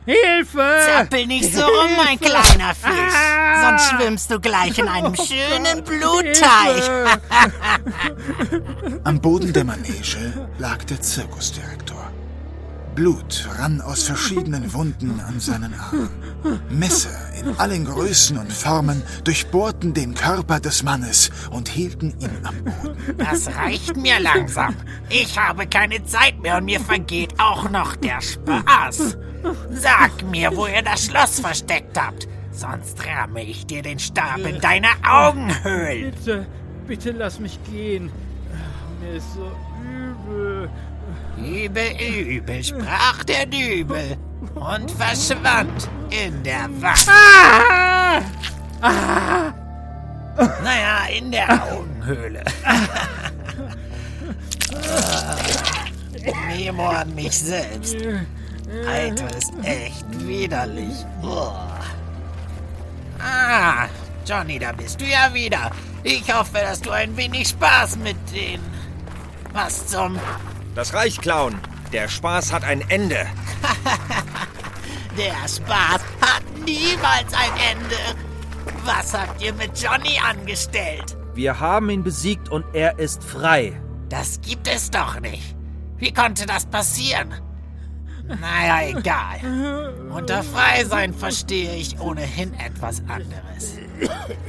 Hilfe! Zappel nicht so rum, mein kleiner Fisch. Sonst schwimmst du gleich in einem schönen Blutteich. Am Boden der Manege lag der Zirkusdirektor. Blut rann aus verschiedenen Wunden an seinen Armen. Messer in allen Größen und Formen durchbohrten den Körper des Mannes und hielten ihn am Boden. Das reicht mir langsam. Ich habe keine Zeit mehr und mir vergeht auch noch der Spaß. Sag mir, wo ihr das Schloss versteckt habt. Sonst ramme ich dir den Stab in deine Augenhöhlen. Bitte lass mich gehen. Mir ist so übel. Übel, sprach der Dübel und verschwand in der Wand. Naja, in der Augenhöhle. Memo an mich selbst. Alter, ist echt widerlich. Johnny, da bist du ja wieder. Ich hoffe, dass du ein wenig Spaß mit den... Was zum... Das reicht, Clown. Der Spaß hat ein Ende. Der Spaß hat niemals ein Ende. Was habt ihr mit Johnny angestellt? Wir haben ihn besiegt und er ist frei. Das gibt es doch nicht. Wie konnte das passieren? Naja, egal. Unter Freisein verstehe ich ohnehin etwas anderes.